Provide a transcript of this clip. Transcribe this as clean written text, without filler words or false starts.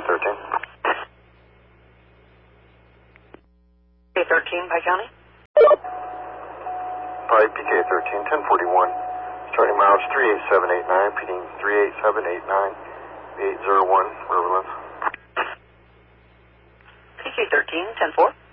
PK13. PK13, Pike County. Pike, PK13, 1041. Starting mileage 38789, repeating 38789, 801, Riverlands. PK13, 10-4.